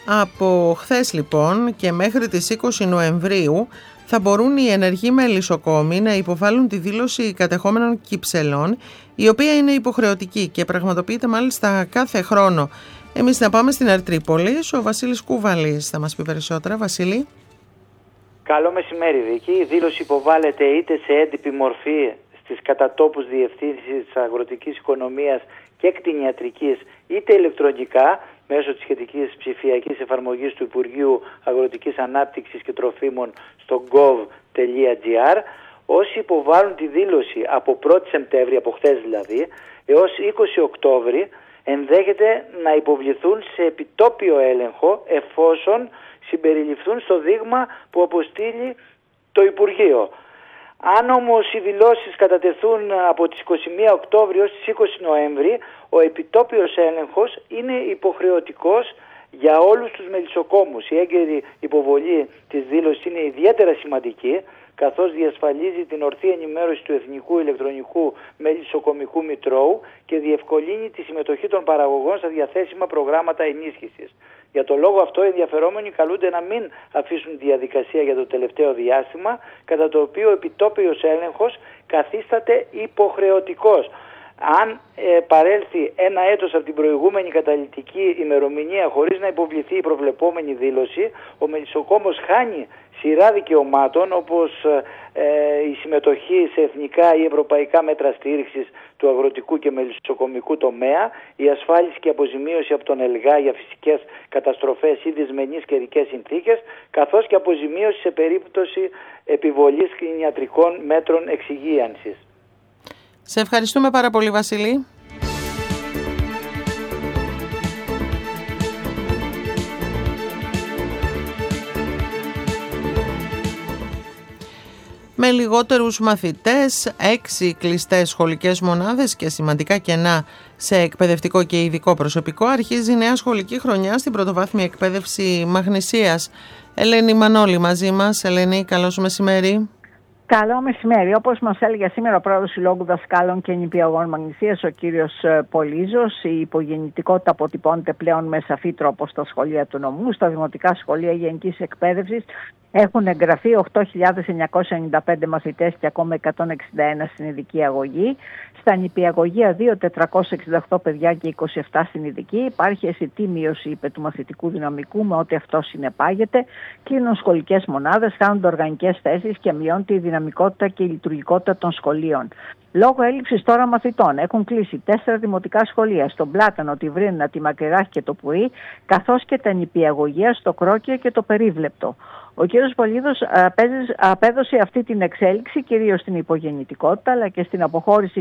Από χθες λοιπόν και μέχρι τις 20 Νοεμβρίου θα μπορούν οι ενεργοί μελισσοκόμοι να υποβάλουν τη δήλωση κατεχόμενων κυψελών, η οποία είναι υποχρεωτική και πραγματοποιείται μάλιστα κάθε χρόνο. Εμείς να πάμε στην Ερτρίπολη. Ο Βασίλης Κουβαλής θα μας πει περισσότερα. Βασίλη. Καλό μεσημέρι, Βίκη. Η δήλωση υποβάλλεται είτε σε έντυπη μορφή στις κατατόπους διευθύνσεις της αγροτικής οικονομίας και κτηνιατρικής, είτε ηλεκτρονικά μέσω της σχετικής ψηφιακής εφαρμογής του Υπουργείου Αγροτικής Ανάπτυξης και Τροφίμων στο gov.gr. Όσοι υποβάλλουν τη δήλωση από 1η Σεπτέμβρη, από χθες δηλαδή, έως 20 Οκτώβρη, ενδέχεται να υποβληθούν σε επιτόπιο έλεγχο εφόσον συμπεριληφθούν στο δείγμα που αποστείλει το Υπουργείο. Αν όμως οι δηλώσεις κατατεθούν από τις 21 Οκτώβρη έως τις 20 Νοέμβρη, ο επιτόπιος έλεγχος είναι υποχρεωτικός για όλους τους μελισσοκόμους. Η έγκαιρη υποβολή της δήλωσης είναι ιδιαίτερα σημαντική, καθώς διασφαλίζει την ορθή ενημέρωση του Εθνικού Ηλεκτρονικού Μελισσοκομικού Μητρώου και διευκολύνει τη συμμετοχή των παραγωγών στα διαθέσιμα προγράμματα ενίσχυσης. Για το λόγο αυτό, οι ενδιαφερόμενοι καλούνται να μην αφήσουν διαδικασία για το τελευταίο διάστημα, κατά το οποίο ο επιτόπιος έλεγχος καθίσταται υποχρεωτικός. Αν παρέλθει ένα έτος από την προηγούμενη καταληκτική ημερομηνία χωρίς να υποβληθεί η προβλεπόμενη δήλωση, ο μελισσοκόμος χάνει σειρά δικαιωμάτων, όπως η συμμετοχή σε εθνικά ή ευρωπαϊκά μέτρα στήριξης του αγροτικού και μελισσοκομικού τομέα, η ασφάλιση και αποζημίωση από τον ΕΛΓΑ για φυσικές καταστροφές ή δυσμενείς καιρικές συνθήκες, καθώς και αποζημίωση σε περίπτωση επιβολής κτηνιατρικών μέτρων εξυγίανσης. Σε ευχαριστούμε πάρα πολύ, Βασίλη. Με λιγότερους μαθητές, 6 κλειστές σχολικές μονάδες και σημαντικά κενά σε εκπαιδευτικό και ειδικό προσωπικό, αρχίζει η νέα σχολική χρονιά στην πρωτοβάθμια εκπαίδευση Μαγνησίας. Ελένη Μανώλη μαζί μας. Ελένη, καλώς μεσημέρι. Καλό μεσημέρι. Όπως μας έλεγε σήμερα ο πρόεδρος Συλλόγου Δασκάλων και Νηπιαγωγών Μαγνησίας, ο κύριος Πολύζος, η υπογεννητικότητα αποτυπώνεται πλέον με σαφή τρόπο στα σχολεία του νομού. Στα δημοτικά σχολεία γενικής εκπαίδευσης έχουν εγγραφεί 8.995 μαθητές και ακόμα 161 στην ειδική αγωγή. Στα νηπιαγωγεία 2.468 παιδιά και 27 στην ειδική. Υπάρχει αισθητή μείωση του μαθητικού δυναμικού με ό,τι αυτό συνεπάγεται. Κλείνουν σχολικές μονάδες, χάνονται οργανικές θέσεις και μειώνεται η δυναμικότητα και η λειτουργικότητα των σχολείων. Λόγω έλλειψης τώρα μαθητών έχουν κλείσει 4 δημοτικά σχολεία στον Πλάτανο, τη Βρύνα, τη Μακρυράχη και το Πουρί, καθώς και τα νηπιαγωγεία στο Κρόκιο και το Περίβλεπτο. Ο κ. Πολύδος απέδωσε αυτή την εξέλιξη κυρίως στην υπογεννητικότητα αλλά και στην αποχώρηση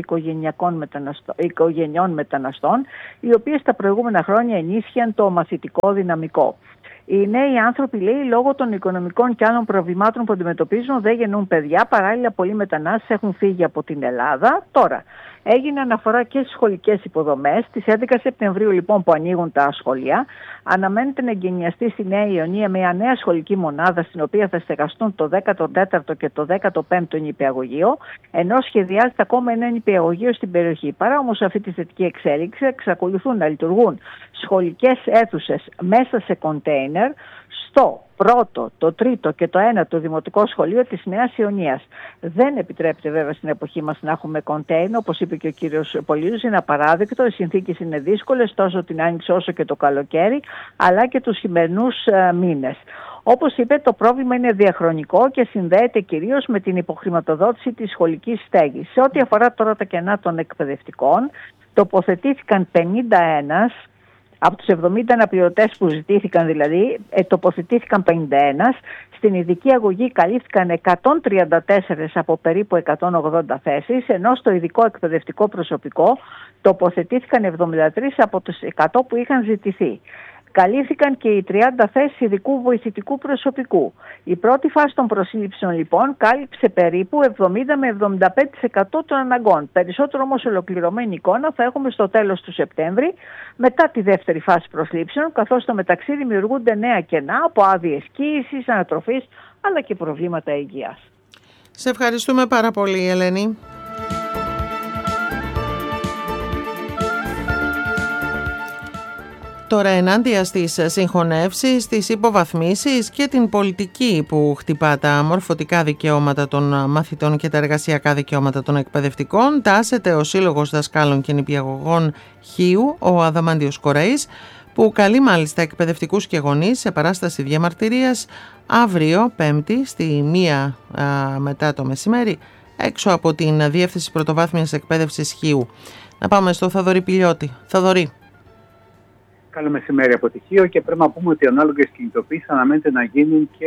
οικογενειών μεταναστών, οι οποίες τα προηγούμενα χρόνια ενίσχυαν το μαθητικό δυναμικό. Οι νέοι άνθρωποι, λέει, λόγω των οικονομικών και άλλων προβλημάτων που αντιμετωπίζουν, δεν γεννούν παιδιά. Παράλληλα, πολλοί μετανάστες έχουν φύγει από την Ελλάδα. Τώρα, έγινε αναφορά και στις σχολικές υποδομές. Στις 11 Σεπτεμβρίου, λοιπόν, που ανοίγουν τα σχολεία, αναμένεται να εγκαινιαστεί στη Νέα Ιωνία μια νέα σχολική μονάδα, στην οποία θα στεγαστούν το 14ο και το 15ο νηπιαγωγείο, ενώ σχεδιάζεται ακόμα ένα νηπιαγωγείο στην περιοχή. Παρά όμως αυτή τη θετική εξέλιξη, εξακολουθούν να λειτουργούν σχολικές αίθουσες μέσα σε κοντέινερ στο πρώτο, το τρίτο και το ένατο δημοτικό σχολείο της Νέας Ιωνίας. Δεν επιτρέπεται βέβαια στην εποχή μας να έχουμε κοντέινερ, όπως είπε και ο κύριος Πολύζος, είναι απαράδεκτο, οι συνθήκες είναι δύσκολες τόσο την άνοιξη όσο και το καλοκαίρι, αλλά και τους χειμερινούς μήνες. Όπως είπε, το πρόβλημα είναι διαχρονικό και συνδέεται κυρίως με την υποχρηματοδότηση της σχολικής στέγης. Σε ό,τι αφορά τώρα τα κενά των εκπαιδευτικών, τοποθετήθηκαν 51. Από τους 70 αναπληρωτές που ζητήθηκαν δηλαδή, τοποθετήθηκαν 51. Στην ειδική αγωγή καλύφθηκαν 134 από περίπου 180 θέσεις, ενώ στο ειδικό εκπαιδευτικό προσωπικό τοποθετήθηκαν 73 από τους 100 που είχαν ζητηθεί. Καλύφθηκαν και οι 30 θέσεις ειδικού βοηθητικού προσωπικού. Η πρώτη φάση των προσλήψεων λοιπόν κάλυψε περίπου 70 με 75% των αναγκών. Περισσότερο όμως ολοκληρωμένη εικόνα θα έχουμε στο τέλος του Σεπτέμβρη, μετά τη δεύτερη φάση προσλήψεων, καθώς στο μεταξύ δημιουργούνται νέα κενά από άδειες κοίησης, ανατροφής αλλά και προβλήματα υγείας. Σε ευχαριστούμε πάρα πολύ, Ελένη. τώρα ενάντια στις συγχωνεύσεις, στις υποβαθμίσεις και την πολιτική που χτυπά τα μορφωτικά δικαιώματα των μαθητών και τα εργασιακά δικαιώματα των εκπαιδευτικών, τάσεται ο Σύλλογος Δασκάλων και Νηπιαγωγών Χίου, ο Αδαμάντιος Κοραής, που καλεί μάλιστα εκπαιδευτικούς και γονείς σε παράσταση διαμαρτυρίας αύριο, Πέμπτη, στη 1 μετά το μεσημέρι, έξω από την Διεύθυνση Πρωτοβάθμιας Εκπαίδευσης Χίου. Να πάμε στο Θοδωρή Πηλιώτη. Θοδωρή. Καλό μεσημέρι από τη Χίο, και πρέπει να πούμε ότι ανάλογες κινητοποίησεις αναμένεται να γίνουν και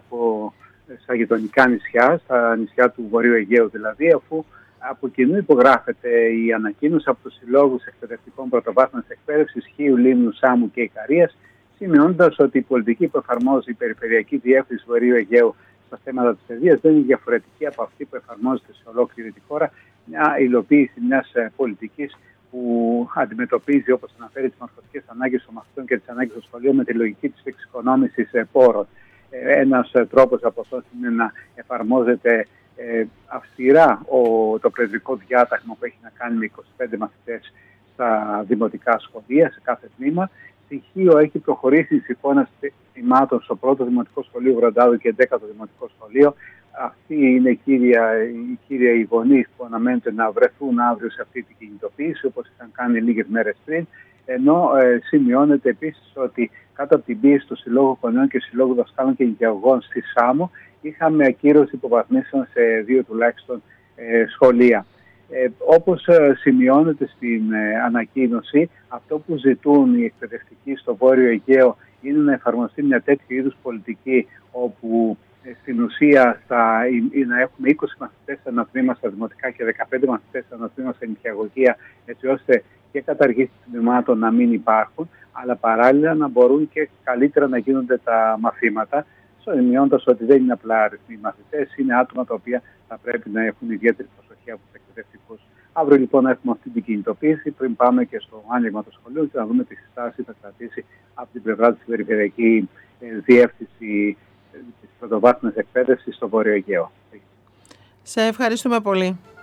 στα γειτονικά νησιά, στα νησιά του Βορείου Αιγαίου δηλαδή, αφού από κοινού υπογράφεται η ανακοίνωση από τους Συλλόγους Εκπαιδευτικών Πρωτοβάθμιας Εκπαίδευσης Χίου, Λίμνου, Σάμου και Ικαρίας, σημειώνοντας ότι η πολιτική που εφαρμόζει η Περιφερειακή Διεύθυνση Βορείου Αιγαίου στα θέματα της παιδείας δεν είναι διαφορετική από αυτή που εφαρμόζεται σε ολόκληρη τη χώρα, μια υλοποίηση μιας πολιτικής που αντιμετωπίζει, όπως αναφέρει, τις μορφωτικές ανάγκες των μαθητών και τις ανάγκες των σχολείων με τη λογική της εξοικονόμησης πόρων. Ένας τρόπος από αυτό είναι να εφαρμόζεται αυστηρά το παιδικό διάταγμα που έχει να κάνει με 25 μαθητές στα δημοτικά σχολεία, σε κάθε τμήμα. Στοιχείο έχει προχωρήσει η συμφώνηση τμήματων στο πρώτο δημοτικό σχολείο Βροντάδου και 10ο δημοτικό σχολείο. Αυτοί είναι οι κύριοι γονείς που αναμένεται να βρεθούν αύριο σε αυτή την κινητοποίηση, όπως είχαν κάνει λίγες μέρες πριν. Ενώ σημειώνεται επίσης ότι κάτω από την πίεση του Συλλόγου Γονέων και Συλλόγου Δασκάλων και Νηπιαγωγών στη Σάμο, είχαμε ακύρωση υποβαθμίσεων σε 2 τουλάχιστον σχολεία. Όπως σημειώνεται στην ανακοίνωση, αυτό που ζητούν οι εκπαιδευτικοί στο Βόρειο Αιγαίο είναι να εφαρμοστεί μια τέτοιου είδους πολιτική, όπου στην ουσία να έχουμε 20 μαθητές σε ένα τμήμα στα δημοτικά και 15 μαθητές σε ένα τμήμα σε νηπιαγωγεία, έτσι ώστε και καταργήσεις τμήματων να μην υπάρχουν, αλλά παράλληλα να μπορούν και καλύτερα να γίνονται τα μαθήματα, σημειώνοντας ότι δεν είναι απλά αριθμοί μαθητές, είναι άτομα τα οποία θα πρέπει να έχουν ιδιαίτερη προσοχή από τους εκπαιδευτικούς. Αύριο λοιπόν έχουμε αυτή την κινητοποίηση, πριν πάμε και στο άνοιγμα του σχολείου και να δούμε τι συστάσεις θα κρατήσει από την πλευρά της Περιφερειακή Διεύθυνση της Πρωτοβάθμιας Εκπαίδευσης στο Βόρειο Αιγαίο. Σε ευχαριστούμε πολύ.